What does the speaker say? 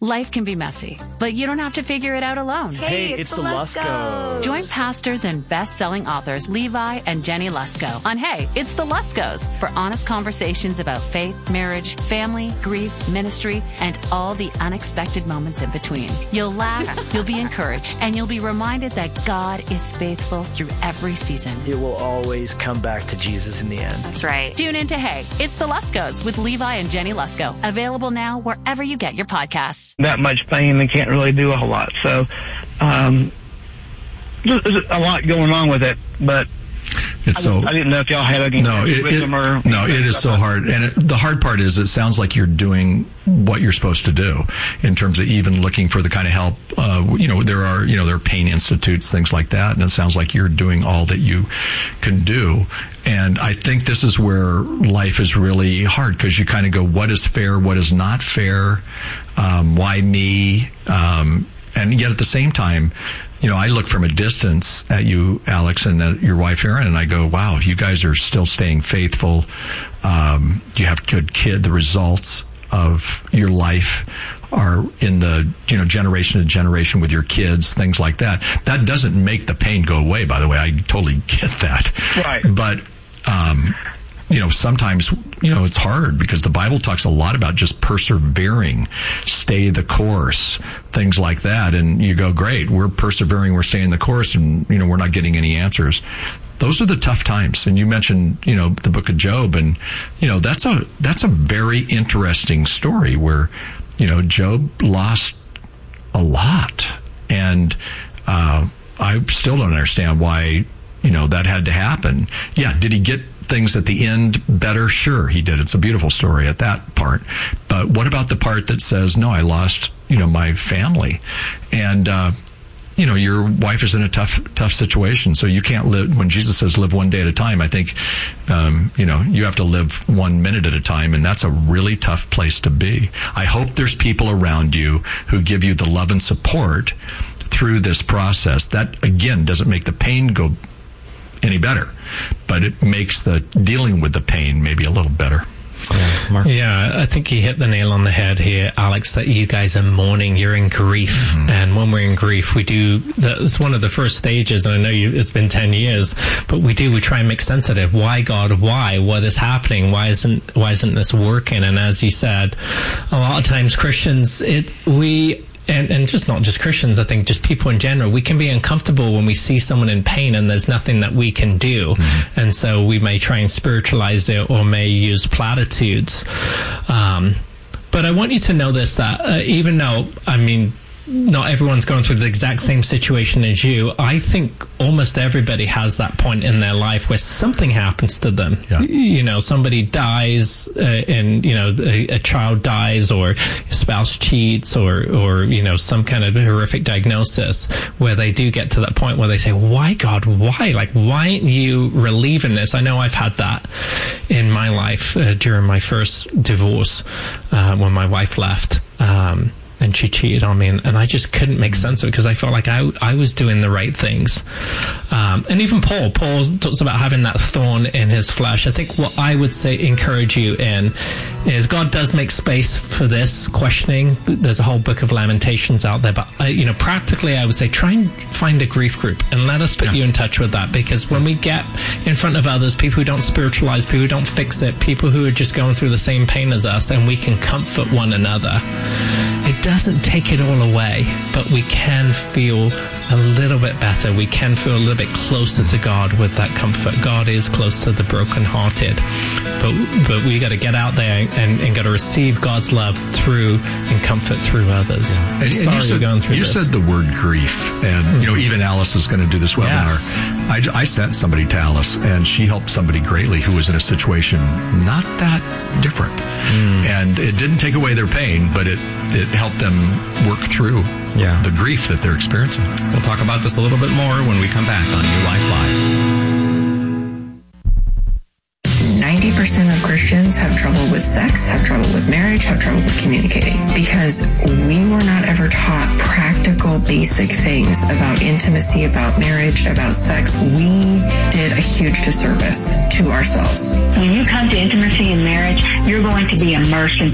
Life can be messy, but you don't have to figure it out alone. Hey, it's the Luskos. Join pastors and best-selling authors Levi and Jenny Lusko on Hey, It's the Luskos for honest conversations about faith, marriage, family, grief, ministry, and all the unexpected moments in between. You'll laugh, you'll be encouraged, and you'll be reminded that God is faithful through every season. It will always come back to Jesus in the end. That's right. Tune in to Hey, It's the Luskos with Levi and Jenny Lusko. Available now wherever you get your podcasts. That much pain and can't really do a whole lot. So there's a lot going on with it, but I didn't know if y'all had any wisdom or... No, it is so hard. And the hard part is it sounds like you're doing what you're supposed to do in terms of even looking for the kind of help. There are pain institutes, things like that. And it sounds like you're doing all that you can do. And I think this is where life is really hard because you kind of go, what is fair? What is not fair? Why me? And yet at the same time, I look from a distance at you, Alex, and at your wife, Erin, and I go, wow, you guys are still staying faithful. You have good kid. The results of your life are in the, generation to generation with your kids, things like that. That doesn't make the pain go away, by the way. I totally get that. Right. But, sometimes, it's hard because the Bible talks a lot about just persevering, stay the course, things like that. And you go, great, we're persevering, we're staying the course, and, we're not getting any answers. Those are the tough times. And you mentioned, the book of Job, and, that's a very interesting story where, Job lost a lot. And I still don't understand why, that had to happen. Yeah, did he get things at the end better? Sure, he did. It's a beautiful story at that part. But what about the part that says, no, I lost, my family? And, your wife is in a tough situation. So you can't live, when Jesus says live one day at a time, I think, you have to live 1 minute at a time. And that's a really tough place to be. I hope there's people around you who give you the love and support through this process. That, again, doesn't make the pain go any better, but it makes the dealing with the pain maybe a little better. Yeah, Mark? Yeah, I think you hit the nail on the head here, Alex, that you guys are mourning, you're in grief. Mm-hmm. And when we're in grief, it's one of the first stages, and I know it's been 10 years, but we try and make sense of it. Why, God? Why? What is happening? Why isn't this working? And as you said, a lot of times Christians, and just not just Christians, I think just people in general, we can be uncomfortable when we see someone in pain and there's nothing that we can do. Mm-hmm. And so we may try and spiritualize it or may use platitudes. But I want you to know this, that even though, not everyone's going through the exact same situation as you, I think almost everybody has that point in their life where something happens to them. Yeah. Somebody dies, and a child dies, or a spouse cheats, or some kind of horrific diagnosis where they do get to that point where they say, why, God, why? Like, why aren't you relieving this? I know I've had that in my life during my first divorce, when my wife left. And she cheated on me, and I just couldn't make sense of it because I felt like I was doing the right things. And even Paul talks about having that thorn in his flesh. I think what I would encourage you in is God does make space for this questioning. There's a whole book of Lamentations out there, but practically I would say try and find a grief group and let us put you in touch with that, because when we get in front of others, people who don't spiritualize, people who don't fix it, people who are just going through the same pain as us, and we can comfort one another. It doesn't take it all away, but we can feel a little bit better. We can feel a little bit closer to God with that comfort. God is close to the brokenhearted. But we got to get out there and got to receive God's love through and comfort through others. Yeah. And you said the word grief, and even Alice is going to do this webinar. Yes. I sent somebody to Alice, and she helped somebody greatly who was in a situation not that different. And it didn't take away their pain, but it helped them work through the grief that they're experiencing. We'll talk about this a little bit more when we come back on New Life Live. 90% of Christians have trouble with sex, have trouble with marriage, have trouble with communicating, because we were not ever taught practical, basic things about intimacy, about marriage, about sex. We did a huge disservice to ourselves. When you come to intimacy in marriage, you're going to be immersed in